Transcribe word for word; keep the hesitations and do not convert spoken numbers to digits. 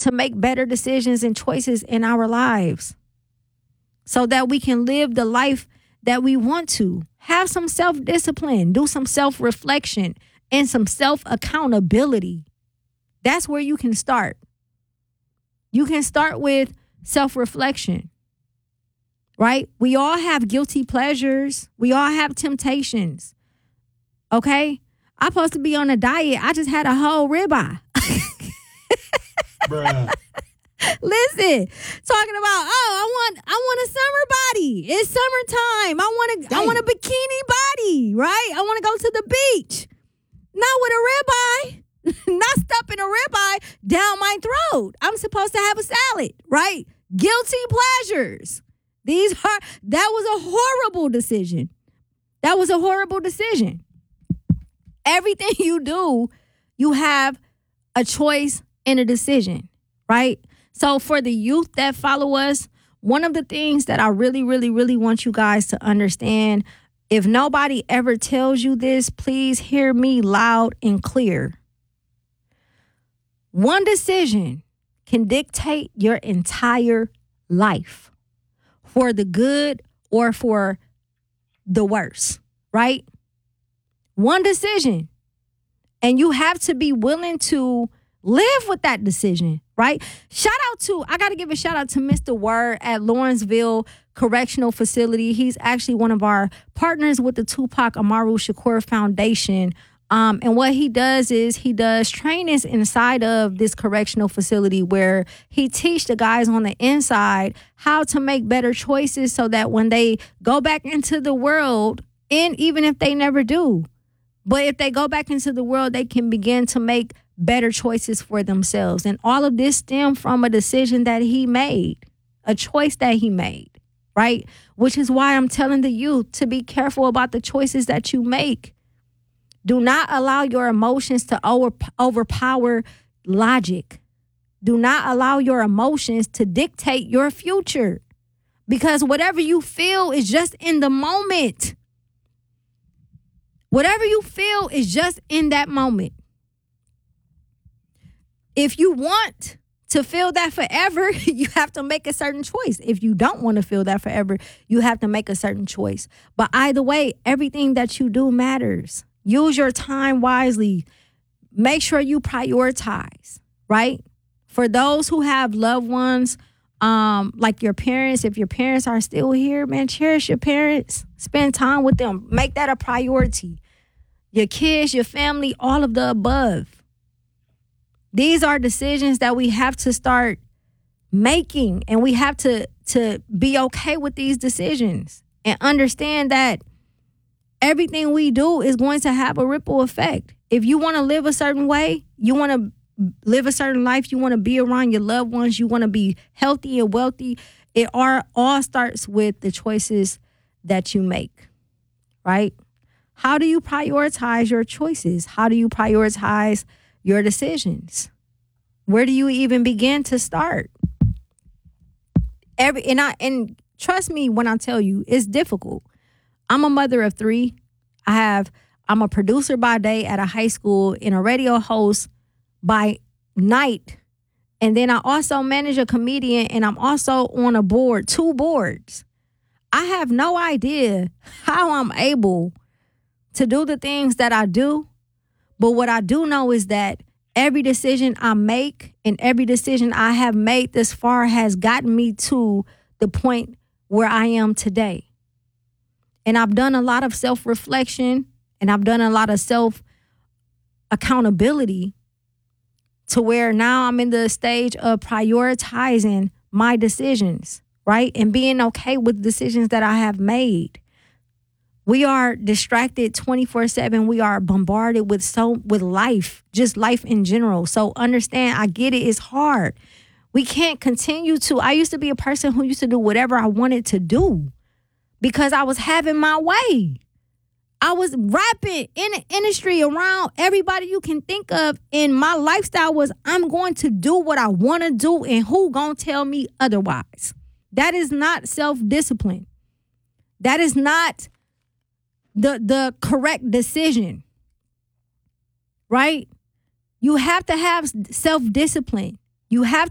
to make better decisions and choices in our lives so that we can live the life that we want to. Have some self-discipline, do some self-reflection, and some self-accountability. That's where you can start. You can start with self-reflection, right? We all have guilty pleasures. We all have temptations, okay? I'm supposed to be on a diet. I just had a whole ribeye. Bruh. Listen, talking about, oh, I want I want a summer body. It's summertime. I want a I want a bikini body, right? I want to go to the beach. Not with a ribeye. Not stuffing a ribeye down my throat. I'm supposed to have a salad, right? Guilty pleasures. These are that was a horrible decision. That was a horrible decision. Everything you do, you have a choice and a decision, right? So for the youth that follow us, one of the things that I really, really, really want you guys to understand, if nobody ever tells you this, please hear me loud and clear. One decision can dictate your entire life for the good or for the worse, right? One decision. And you have to be willing to live with that decision, right? Shout out to, I got to give a shout out to Mister Word at Lawrenceville Correctional Facility. He's actually one of our partners with the Tupac Amaru Shakur Foundation. Um, and what he does is he does trainings inside of this correctional facility where he teach the guys on the inside how to make better choices so that when they go back into the world, and even if they never do, but if they go back into the world, they can begin to make better choices for themselves. And all of this stemmed from a decision that he made, a choice that he made, right? Which is why I'm telling the youth to be careful about the choices that you make. Do not allow your emotions to over, overpower logic. Do not allow your emotions to dictate your future, because whatever you feel is just in the moment. Whatever you feel is just in that moment. If you want to feel that forever, you have to make a certain choice. If you don't want to feel that forever, you have to make a certain choice. But either way, everything that you do matters. Use your time wisely. Make sure you prioritize, right? For those who have loved ones, um, like your parents, if your parents are still here, man, cherish your parents. Spend time with them. Make that a priority. Your kids, your family, all of the above. These are decisions that we have to start making, and we have to, to be okay with these decisions and understand that everything we do is going to have a ripple effect. If you want to live a certain way, you want to live a certain life, you want to be around your loved ones, you want to be healthy and wealthy, it all, all starts with the choices that you make, right? How do you prioritize your choices? How do you prioritize your decisions? Where do you even begin to start? Every and I and trust me when I tell you, it's difficult. I'm a mother of three. I have I'm a producer by day at a high school and a radio host by night. And then I also manage a comedian, and I'm also on a board, two boards. I have no idea how I'm able to do the things that I do. But what I do know is that every decision I make and every decision I have made this far has gotten me to the point where I am today. And I've done a lot of self-reflection, and I've done a lot of self-accountability to where now I'm in the stage of prioritizing my decisions, right? And being okay with decisions that I have made. We are distracted twenty-four seven. We are bombarded with so with life, just life in general. So understand, I get it, it's hard. We can't continue to, I used to be a person who used to do whatever I wanted to do because I was having my way. I was rapping in the industry around everybody you can think of, and my lifestyle was I'm going to do what I want to do, and who gonna tell me otherwise? That is not self-discipline. That is not the the correct decision, right? You have to have self-discipline. You have